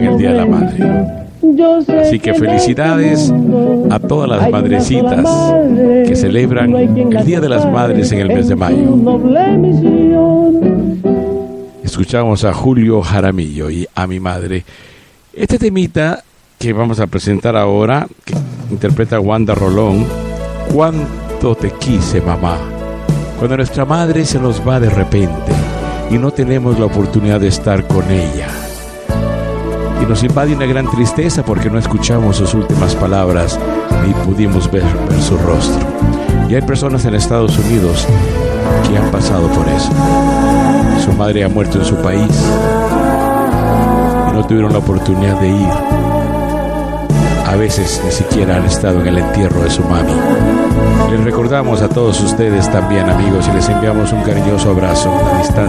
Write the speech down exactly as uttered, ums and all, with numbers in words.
el Día de la Madre. Así que felicidades a todas las madrecitas que celebran el Día de las Madres en el mes de mayo. Escuchamos a Julio Jaramillo y A Mi Madre. Este temita que vamos a presentar ahora, que interpreta Wanda Rolón, Cuánto te quise, mamá. Cuando nuestra madre se nos va de repente y no tenemos la oportunidad de estar con ella, y nos invade una gran tristeza porque no escuchamos sus últimas palabras ni pudimos ver, ver su rostro. Y hay personas en Estados Unidos que han pasado por eso. Su madre ha muerto en su país y no tuvieron la oportunidad de ir. A veces ni siquiera han estado en el entierro de su mami. Les recordamos a todos ustedes también, amigos, y les enviamos un cariñoso abrazo a distancia.